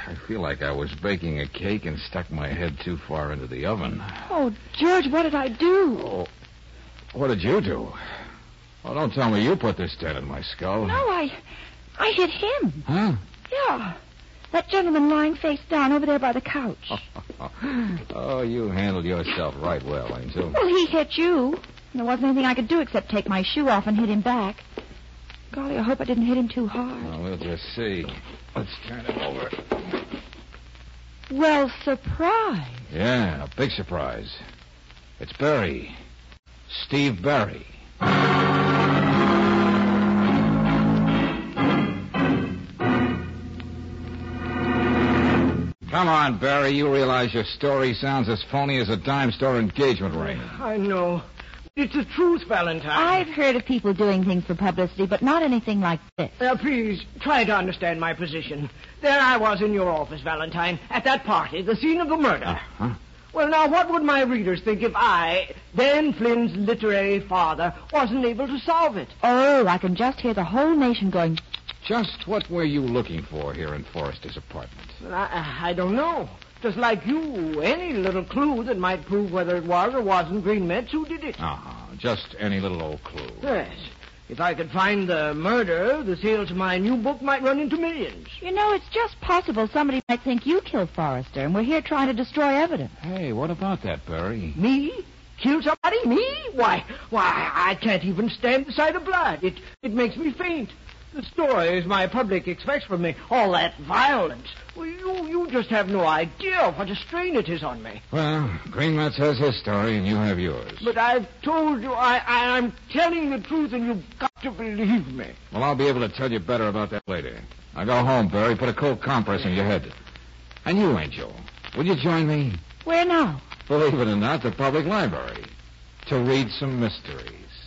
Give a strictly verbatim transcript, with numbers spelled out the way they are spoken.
I feel like I was baking a cake and stuck my head too far into the oven. Oh, George, what did I do? Oh, what did you do? Oh, don't tell me you put this dent in my skull. No, I... I hit him. Huh? Yeah. That gentleman lying face down over there by the couch. Oh, you handled yourself right well, Angel. Well, he hit you. There wasn't anything I could do except take my shoe off and hit him back. Golly, I hope I didn't hit him too hard. Well, we'll just see. Let's turn it over. Well, surprise. Yeah, a big surprise. It's Barry. Steve Barry. Come on, Barry. You realize your story sounds as phony as a dime store engagement ring. I know. It's the truth, Valentine. I've heard of people doing things for publicity, but not anything like this. Now, please, try to understand my position. There I was in your office, Valentine, at that party, the scene of the murder. Uh-huh. Well, now, what would my readers think if I, Dan Flynn's literary father, wasn't able to solve it? Oh, I can just hear the whole nation going... Just what were you looking for here in Forrester's apartment? I, I don't know. Just like you, any little clue that might prove whether it was or wasn't Green Metz who did it. Uh-huh. Just any little old clue. Yes. If I could find the murder, the sales of my new book might run into millions. You know, it's just possible somebody might think you killed Forrester, and we're here trying to destroy evidence. Hey, what about that, Barry? Me? Kill somebody? Me? Why, why, I can't even stand the sight of blood. It, it makes me faint. The stories my public expects from me, all that violence. Well, you, you just have no idea what a strain it is on me. Well, Green Metz has his story, and you have yours. But I've told you, I, I, I'm telling the truth, and you've got to believe me. Well, I'll be able to tell you better about that later. Now go home, Barry. Put a cold compress in your head. And you, Angel, will you join me? Where now? Believe it or not, the public library. To read some mystery.